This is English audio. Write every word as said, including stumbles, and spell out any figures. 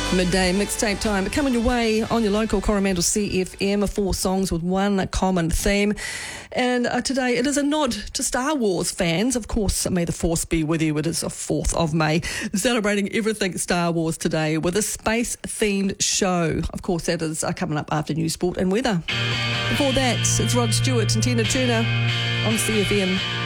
Midday mixtape time coming your way on your local Coromandel C F M, four songs with one common theme. And uh, today it is a nod to Star Wars fans. Of course, may the Force be with you. It is the fourth of May, celebrating everything Star Wars today with a space-themed show. Of course, that is uh, coming up after News, Sport and Weather. Before that, it's Rod Stewart and Tina Turner on C F M.